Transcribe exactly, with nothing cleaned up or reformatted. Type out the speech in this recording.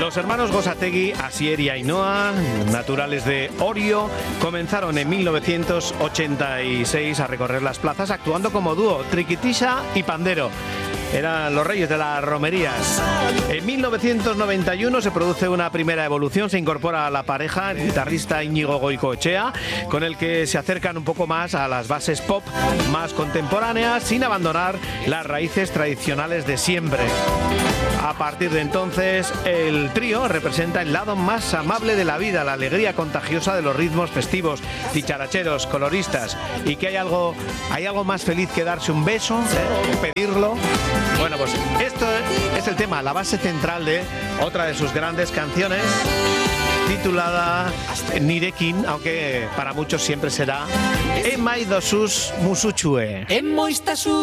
Los hermanos Gosategui, Asier y Ainhoa, naturales de Orio, comenzaron en mil novecientos ochenta y seis a recorrer las plazas actuando como dúo, triquitisha y pandero. Eran los reyes de las romerías. En mil novecientos noventa y uno se produce una primera evolución, se incorpora a la pareja el guitarrista Íñigo Goicoechea, con el que se acercan un poco más a las bases pop más contemporáneas, sin abandonar las raíces tradicionales de siempre. A partir de entonces, el trío representa el lado más amable de la vida, la alegría contagiosa de los ritmos festivos, dicharacheros, coloristas, y que hay algo, hay algo más feliz que darse un beso, ¿eh? Pedirlo. Bueno, pues esto es el tema, la base central de otra de sus grandes canciones, titulada Nirekin, aunque para muchos siempre será Emaidosus Musuchue.